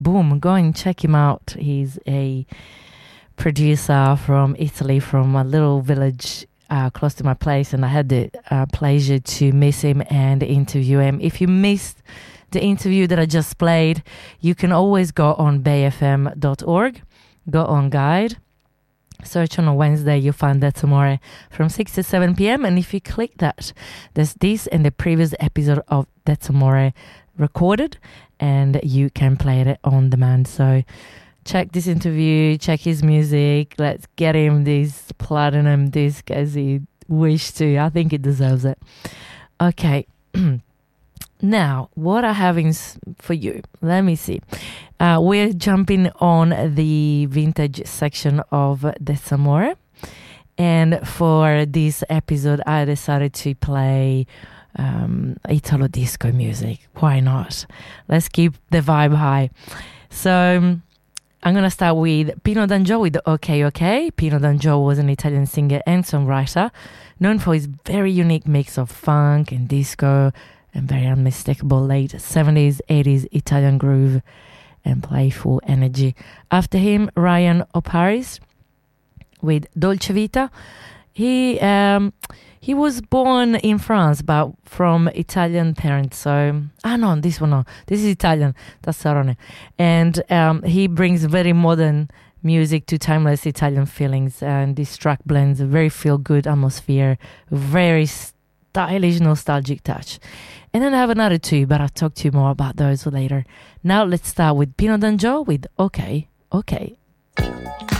boom, go and check him out. He's a producer from Italy, from a little village close to my place, and I had the pleasure to meet him and interview him. If you missed the interview that I just played, you can always go on bayfm.org, go on guide, search on a Wednesday, you'll find that tomorrow from 6 to 7 p.m. And if you click that, there's this and the previous episode of That Tomorrow recorded, and you can play it on demand. So check this interview, check his music. Let's get him this platinum disc as he wished to. I think he deserves it. Okay. Now, what I have for you, let me see. We're jumping on the vintage section of That's Amore. And for this episode, I decided to play Italo disco music. Why not? Let's keep the vibe high. So I'm going to start with Pino D'Angio with OK OK. Pino D'Angio was an Italian singer and songwriter known for his very unique mix of funk and disco and very unmistakable late 70s, 80s Italian groove and playful energy. After him, Ryan O'Paris with Dolce Vita. He was born in France, but from Italian parents. So, this is Italian. That's Sarone. And he brings very modern music to timeless Italian feelings. And this track blends a very feel-good atmosphere, very stylish, nostalgic touch. And then I have another two, but I'll talk to you more about those later. Now let's start with Pino D'Angio with OK, OK.